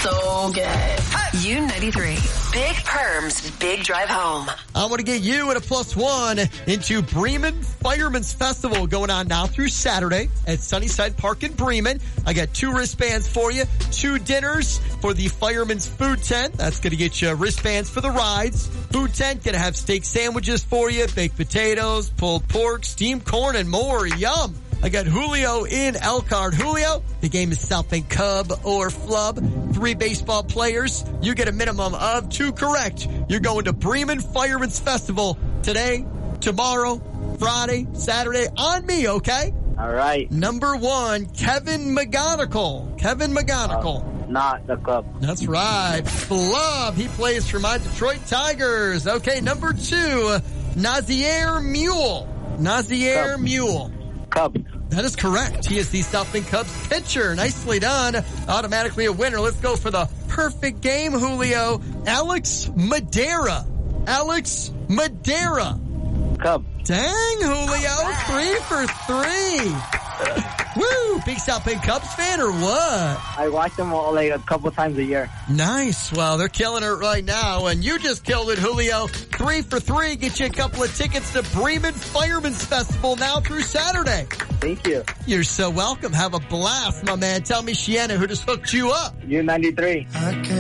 so good. U93. Big Perms, Big Drive Home. I want to get you at a +1 into Bremen Fireman's Festival going on now through Saturday at Sunnyside Park in Bremen. I got 2 wristbands for you, 2 dinners for the Fireman's Food Tent. That's going to get you wristbands for the rides. Food Tent going to have steak sandwiches for you, baked potatoes, pulled pork, steamed corn, and more. Yum! I got Julio in Elkhart. Julio, the game is South Bend Cub or Flub. 3 baseball players. You get a minimum of 2 correct. You're going to Bremen Fireman's Festival today, tomorrow, Friday, Saturday on me, okay? All right. Number 1, Kevin McGonigal. Kevin McGonigal. Not the Cub. That's right. Flub. He plays for my Detroit Tigers. Okay, number 2, Nazier Mule. Nazier Cub. Mule. Cubs. That is correct. He is the South Bend Cubs pitcher. Nicely done. Automatically a winner. Let's go for the perfect game, Julio. Alex Madera. Alex Madera. Cubs. Dang, Julio. 3 for 3. Woo! Big South Bend Cubs fan or what? I watch them like a couple times a year. Nice. Well, they're killing it right now, and you just killed it, Julio. 3 for 3. Get you a couple of tickets to Bremen Fireman's Festival now through Saturday. Thank you. You're so welcome. Have a blast, my man. Tell me, Shiana, who just hooked you up? U93.